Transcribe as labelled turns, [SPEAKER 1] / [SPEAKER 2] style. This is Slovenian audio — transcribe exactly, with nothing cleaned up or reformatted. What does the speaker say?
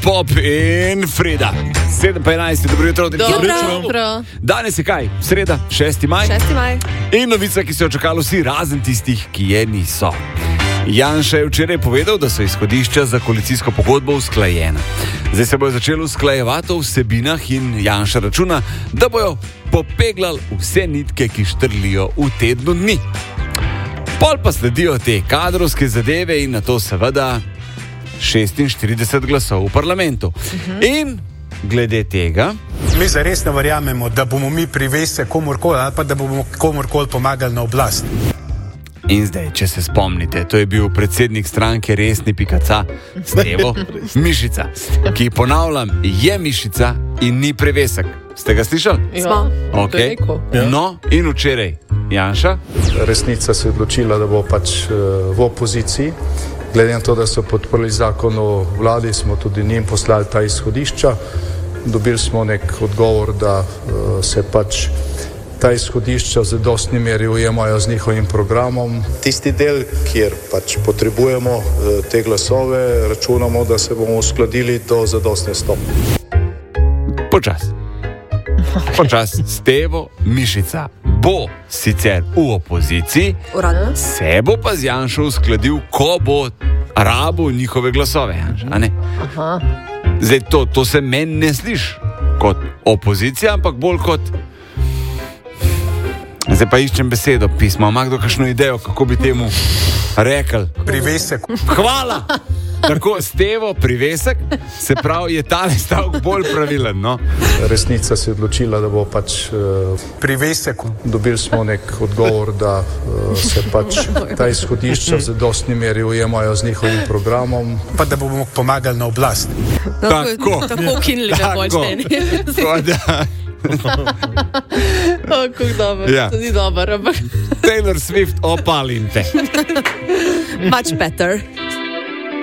[SPEAKER 1] Pop in Frida. sedem pa enajst, dobro jutro.
[SPEAKER 2] Dobro.
[SPEAKER 1] Danes je kaj? Sreda, šesti maj.
[SPEAKER 2] šesti maj.
[SPEAKER 1] In novica, ki so jo čakali vsi, razen tistih, ki je niso. Janša je včeraj povedal, da so izhodišča za koalicijsko pogodbo usklajena. Zdaj se bojo začeli usklajevati o vsebinah in Janša računa, da bojo popeglali vse nitke, ki štrlijo v tednu dni. Pol pa sledijo te kadrovske zadeve in na to seveda šestinštirideset glasov v parlamentu. Uh-huh. In glede tega...
[SPEAKER 3] Mi zares ne verjamemo, da bomo mi privese komorkoli ali pa da bomo komorkoli pomagali na oblast.
[SPEAKER 1] In zdaj, če se spomnite, to je bil predsednik stranke Resni Pikaca, Stevo Mišica, ki, ponavljam, je mišica in ni privesek. Ste ga slišali?
[SPEAKER 2] Smo.
[SPEAKER 1] Okay. No, in včeraj, Janša?
[SPEAKER 4] Resnica se je odločila, da bo pač v opoziciji. Glede na to, da so podprli zakon o vladi, smo tudi njim poslali ta izhodišča. Dobili smo nek odgovor, da se pač ta izhodišča v zadostni meri ujemajo z njihovim programom. Tisti del, kjer pač potrebujemo te glasove, računamo, da se bomo uskladili do zadostne stopnje.
[SPEAKER 1] Počas. Počas. Stevo Mišica bo sicer v opoziciji,
[SPEAKER 2] Uradno.
[SPEAKER 1] Se bo pa z Janšo uskladil, ko bo rabil njihove glasove. Janša, a ne?
[SPEAKER 2] Aha.
[SPEAKER 1] Zdaj, to, to se meni ne sliši kot opozicija, ampak bolj kot... Zdaj pa iščem besedo, pismo. Ima kdo kakšno idejo, kako bi temu rekel?
[SPEAKER 3] Privesek.
[SPEAKER 1] Hvala! Tako, Stevo, privesek, se pravi, je tale stavek bolj pravilen, no?
[SPEAKER 4] Resnica se je odločila, da bo pač... Uh,
[SPEAKER 3] Privesek.
[SPEAKER 4] Dobili smo nek odgovor, da uh, se pač ta izhodišča v zadostni meri ujemajo z njihovim programom.
[SPEAKER 3] Pa da bomo pomagali na oblast.
[SPEAKER 1] Tako.
[SPEAKER 2] Tako ukinili ga počteni.
[SPEAKER 1] Tako da...
[SPEAKER 2] O, kako dobro.
[SPEAKER 1] Ja.
[SPEAKER 2] To ni dobro, ampak...
[SPEAKER 1] Taylor Swift, opalinte.
[SPEAKER 2] Much better.